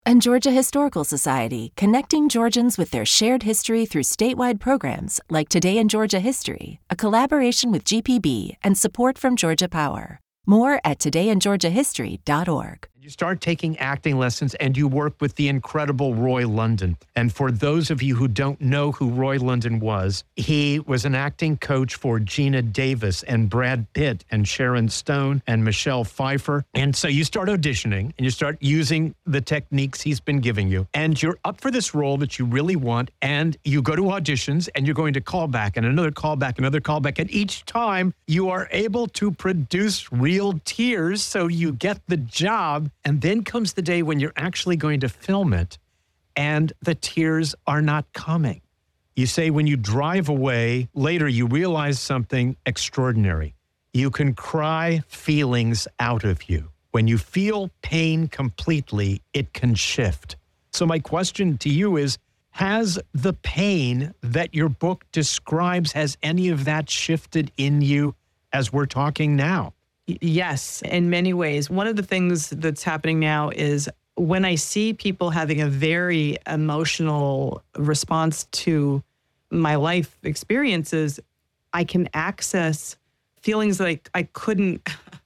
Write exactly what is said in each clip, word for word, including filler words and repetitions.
And Georgia Historical Society, connecting Georgians with their shared history through statewide programs like Today in Georgia History, a collaboration with G P B and support from Georgia Power. More at today in georgia history dot org. You start taking acting lessons and you work with the incredible Roy London. And for those of you who don't know who Roy London was, he was an acting coach for Gina Davis and Brad Pitt and Sharon Stone and Michelle Pfeiffer. And so you start auditioning and you start using the techniques he's been giving you. And you're up for this role that you really want. And you go to auditions and you're going to call back and another call back, another call back. And each time you are able to produce real tears so you get the job. And then comes the day when you're actually going to film it and the tears are not coming. You say when you drive away, later you realize something extraordinary. You can cry feelings out of you. When you feel pain completely, it can shift. So my question to you is, has the pain that your book describes, has any of that shifted in you as we're talking now? Yes, in many ways. One of the things that's happening now is when I see people having a very emotional response to my life experiences, I can access feelings that I, I couldn't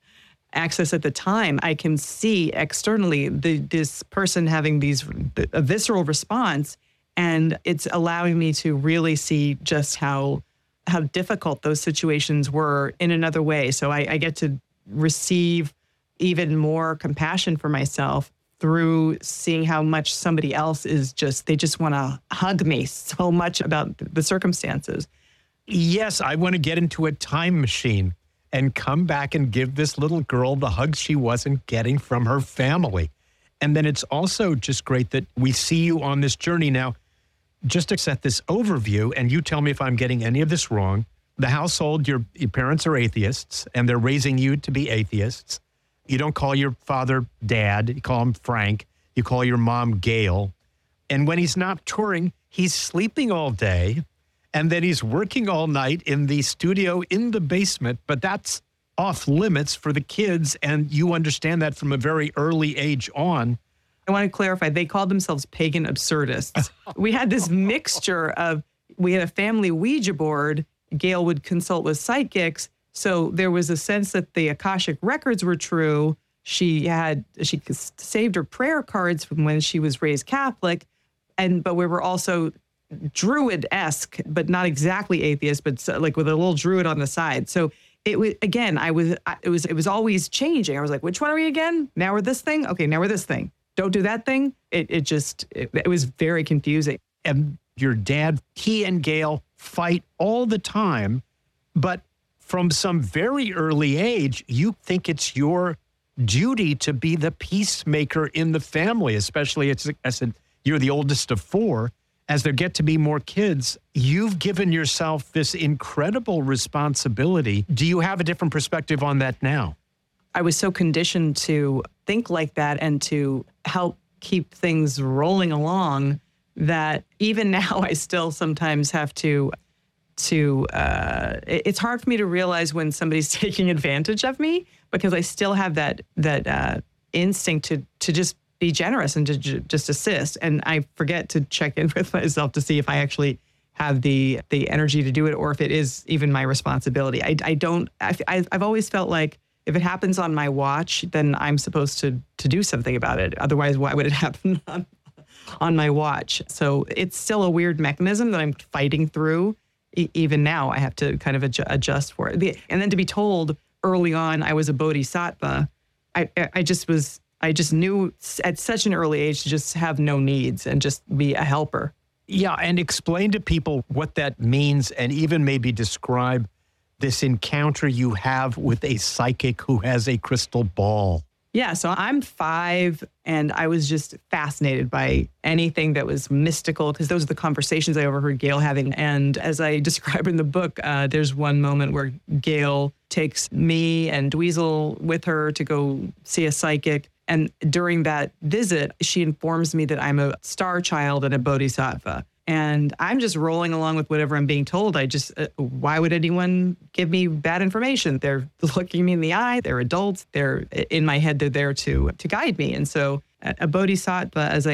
access at the time. I can see externally the, this person having these a visceral response, and it's allowing me to really see just how how difficult those situations were in another way. So I, I get to receive even more compassion for myself through seeing how much somebody else is just, they just want to hug me so much about the circumstances. Yes, I want to get into a time machine and come back and give this little girl the hug she wasn't getting from her family. And then it's also just great that we see you on this journey now. Just to set this overview, and you tell me if I'm getting any of this wrong. The household, your, your parents are atheists, and they're raising you to be atheists. You don't call your father Dad. You call him Frank. You call your mom Gail. And when he's not touring, he's sleeping all day, and then he's working all night in the studio in the basement. But that's off limits for the kids, and you understand that from a very early age on. I want to clarify, they called themselves pagan absurdists. We had this mixture of, we had a family Ouija board. Gail would consult with psychics. So there was a sense that the Akashic records were true. She had, she saved her prayer cards from when she was raised Catholic. And, but we were also druid-esque, but not exactly atheist, but like with a little druid on the side. So it was, again, I was, it was, it was always changing. I was like, which one are we again? Now we're this thing? Okay, now we're this thing. Don't do that thing. It, it just, it, it was very confusing. And your dad, he and Gail fight all the time, but from some very early age, you think it's your duty to be the peacemaker in the family, especially it's, I said, you're the oldest of four. As there get to be more kids, you've given yourself this incredible responsibility. Do you have a different perspective on that now? I was so conditioned to think like that and to help keep things rolling along that even now I still sometimes have to, to uh, it's hard for me to realize when somebody's taking advantage of me, because I still have that that uh, instinct to to just be generous and to j- just assist. And I forget to check in with myself to see if I actually have the the energy to do it or if it is even my responsibility. I, I don't, I, I've always felt like if it happens on my watch, then I'm supposed to to do something about it. Otherwise, why would it happen on, on my watch? So it's still a weird mechanism that I'm fighting through. E- even now, I have to kind of adju- adjust for it. The, and then to be told early on I was a bodhisattva, I, I just was, I just knew at such an early age to just have no needs and just be a helper. Yeah, and explain to people what that means and even maybe describe this encounter you have with a psychic who has a crystal ball. Yeah, so I'm five, and I was just fascinated by anything that was mystical, because those are the conversations I overheard Gail having. And as I describe in the book, uh, there's one moment where Gail takes me and Dweezil with her to go see a psychic. And during that visit, she informs me that I'm a star child and a bodhisattva. And I'm just rolling along with whatever I'm being told. I just, uh, why would anyone give me bad information? They're looking me in the eye. They're adults. They're, in my head, they're there to to guide me. And so a bodhisattva, as